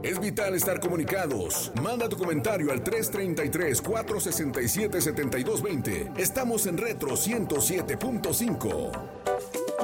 Es vital estar comunicados. Manda tu comentario al 333-467-7220. Estamos en Retro 107.5.